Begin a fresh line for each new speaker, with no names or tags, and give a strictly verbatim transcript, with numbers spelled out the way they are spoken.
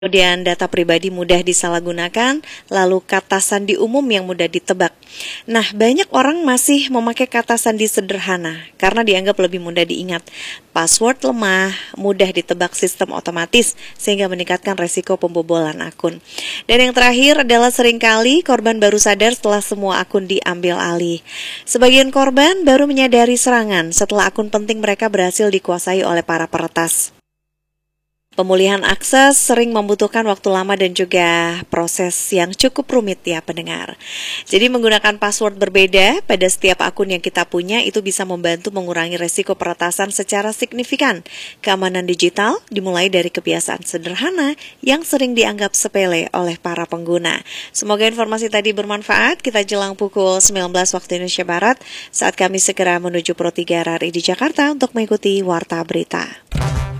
Kemudian data pribadi mudah disalahgunakan, lalu kata sandi umum yang mudah ditebak. Nah, banyak orang masih memakai kata sandi sederhana karena dianggap lebih mudah diingat. Password lemah, mudah ditebak sistem otomatis, sehingga meningkatkan resiko pembobolan akun. Dan yang terakhir adalah seringkali korban baru sadar setelah semua akun diambil alih. Sebagian korban baru menyadari serangan setelah akun penting mereka berhasil dikuasai oleh para peretas. Pemulihan akses sering membutuhkan waktu lama dan juga proses yang cukup rumit ya pendengar. Jadi menggunakan password berbeda pada setiap akun yang kita punya itu bisa membantu mengurangi resiko peretasan secara signifikan. Keamanan digital dimulai dari kebiasaan sederhana yang sering dianggap sepele oleh para pengguna. Semoga informasi tadi bermanfaat. Kita jelang pukul sembilan belas waktu Indonesia Barat saat kami segera menuju Pro tiga R R I di Jakarta untuk mengikuti Warta Berita.